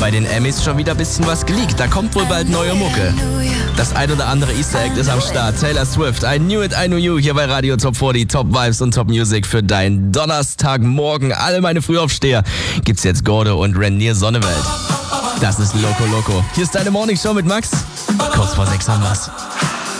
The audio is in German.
Bei den Emmys schon wieder ein bisschen was geleakt. Da kommt wohl bald neue Mucke. Das ein oder andere Easter Egg ist am Start. Taylor Swift, I Knew It, I Knew You, hier bei Radio Top 40. Top Vibes und Top Music für deinen Donnerstagmorgen. Alle meine Frühaufsteher gibt's jetzt Gorde und Renier Sonnewelt. Das ist Loco Loco. Hier ist deine Morningshow mit Max. Kurz vor 6 haben wir's.